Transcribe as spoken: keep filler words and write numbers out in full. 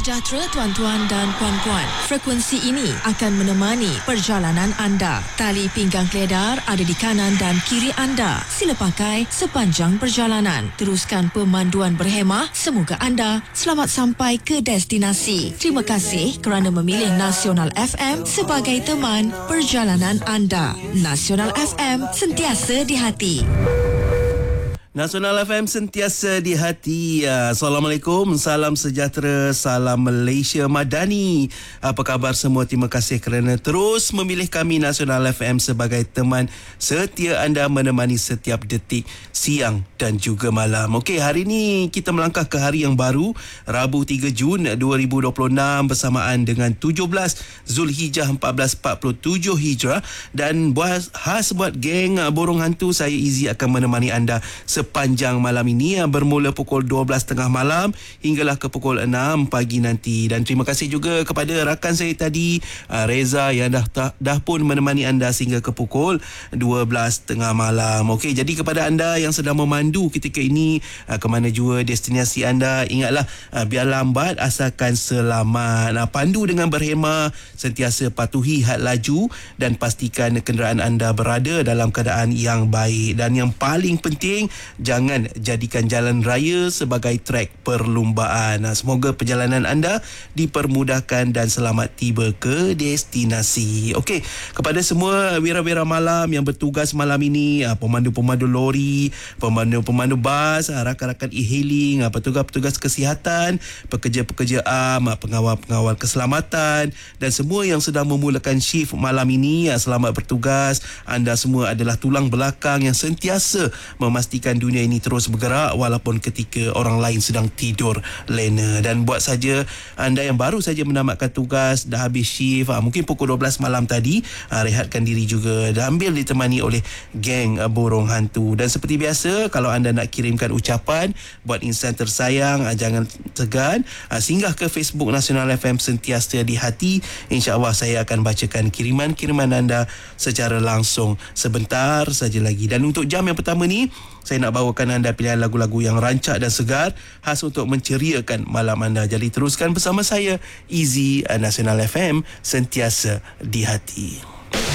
Sejahtera tuan-tuan dan puan-puan. Frekuensi ini akan menemani perjalanan anda. Tali pinggang keledar ada di kanan dan kiri anda. Sila pakai sepanjang perjalanan. Teruskan pemanduan berhemah. Semoga anda selamat sampai ke destinasi. Terima kasih kerana memilih Nasional F M sebagai teman perjalanan anda. Nasional F M, sentiasa di hati. Nasional F M sentiasa di hati. Assalamualaikum, salam sejahtera, salam Malaysia Madani. Apa khabar semua? Terima kasih kerana terus memilih kami Nasional F M sebagai teman setia anda menemani setiap detik siang dan juga malam. Okey, hari ini kita melangkah ke hari yang baru, Rabu tiga Jun dua ribu dua puluh enam bersamaan dengan tujuh belas Zulhijjah seribu empat ratus empat puluh tujuh Hijrah, dan buat khas buat geng Borong Hantu, saya Izzy akan menemani anda sepanjang malam ini, bermula pukul dua belas tiga puluh malam hinggalah ke pukul enam pagi nanti. Dan terima kasih juga kepada rakan saya tadi, Reza, yang dah dah pun menemani anda sehingga ke pukul dua belas tiga puluh malam. Okey, jadi kepada anda yang sedang memandu ketika ini ke mana jua destinasi anda, ingatlah biar lambat asalkan selamat. Pandu dengan berhemah, sentiasa patuhi had laju dan pastikan kenderaan anda berada dalam keadaan yang baik. Dan yang paling penting, jangan jadikan jalan raya sebagai trek perlumbaan. Semoga perjalanan anda dipermudahkan dan selamat tiba ke destinasi. Okey, kepada semua wira-wira malam yang bertugas malam ini, pemandu-pemandu lori, pemandu-pemandu bas, rakan-rakan e-hailing, petugas-petugas kesihatan, pekerja-pekerja am, pengawal-pengawal keselamatan dan semua yang sedang memulakan shift malam ini, selamat bertugas. Anda semua adalah tulang belakang yang sentiasa memastikan dunia ini terus bergerak walaupun ketika orang lain sedang tidur lena. Dan buat saja anda yang baru saja menamatkan tugas, dah habis shift, mungkin pukul dua belas malam tadi, rehatkan diri juga dan ambil ditemani oleh geng Borong Hantu. Dan seperti biasa, kalau anda nak kirimkan ucapan buat insan tersayang, jangan segan, singgah ke Facebook Nasional F M sentiasa di hati. InsyaAllah saya akan bacakan kiriman-kiriman anda secara langsung sebentar saja lagi. Dan untuk jam yang pertama ni, saya nak bawakan anda pilihan lagu-lagu yang rancak dan segar, khas untuk menceriakan malam anda. Jadi teruskan bersama saya, Izzy, Nasional F M, sentiasa di hati.